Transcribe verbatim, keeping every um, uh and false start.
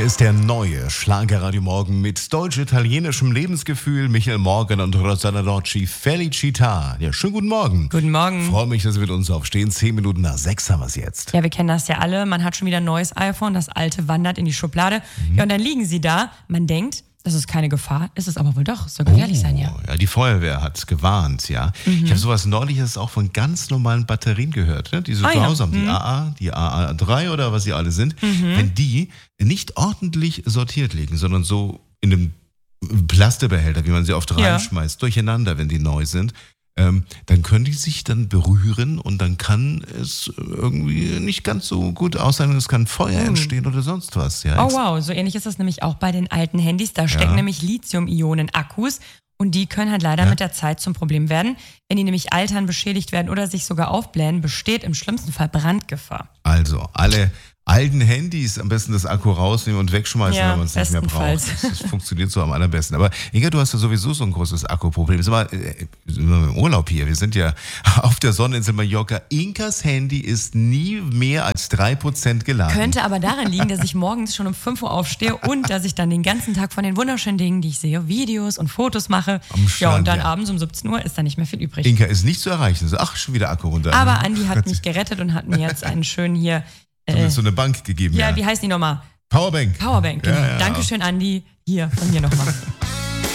ist der neue Schlagerradio Morgen mit deutsch-italienischem Lebensgefühl. Michael Morgan und Rosanna Rocci, Felicita. Ja, schönen guten Morgen. Guten Morgen. Freue mich, dass Sie mit uns aufstehen. Zehn Minuten nach sechs haben wir es jetzt. Ja, wir kennen das ja alle. Man hat schon wieder ein neues iPhone, das alte wandert in die Schublade. Mhm. Ja, und dann liegen sie da. Man denkt, das ist keine Gefahr. Ist es aber wohl doch. Es soll gefährlich oh, sein, ja. Ja, die Feuerwehr hat gewarnt, ja. Mhm. Ich habe sowas neulich jetzt auch von ganz normalen Batterien gehört, ne? Die so ah, zu Hause ja. haben, die mhm. A A, die A A drei oder was sie alle sind. Mhm. Wenn die nicht ordentlich sortiert liegen, sondern so in einem Plastikbehälter, wie man sie oft Ja. reinschmeißt, durcheinander, wenn die neu sind, ähm, dann können die sich dann berühren und dann kann es irgendwie nicht ganz so gut aussehen und es kann Feuer Mhm. entstehen oder sonst was. Ja. Oh wow, so ähnlich ist das nämlich auch bei den alten Handys. Da stecken Ja. nämlich Lithium-Ionen-Akkus und die können halt leider Ja. mit der Zeit zum Problem werden. Wenn die nämlich altern, beschädigt werden oder sich sogar aufblähen, besteht im schlimmsten Fall Brandgefahr. Also, alle alten Handys am besten das Akku rausnehmen und wegschmeißen, Ja, wenn man es nicht mehr braucht. bestenfalls. Das, das funktioniert so am allerbesten. Aber Inga, du hast ja sowieso so ein großes Akkuproblem. Sag mal, äh, sind wir im Urlaub hier. Wir sind ja auf der Sonneninsel Mallorca. Inkas Handy ist nie mehr als drei Prozent geladen. Könnte aber daran liegen, dass ich morgens schon um fünf Uhr aufstehe und dass ich dann den ganzen Tag von den wunderschönen Dingen, die ich sehe, Videos und Fotos mache. Am Strand, ja, und dann ja. abends um siebzehn Uhr ist da nicht mehr viel übrig. Inka ist nicht zu erreichen. So, ach, schon wieder Akku runter. Aber Andi hat mich gerettet und hat mir jetzt einen schönen hier... Äh, so eine Bank gegeben. Ja, Ja, wie heißt die nochmal? Powerbank. Powerbank. Ja, Genau. ja. Dankeschön, Andi. Hier, von mir nochmal.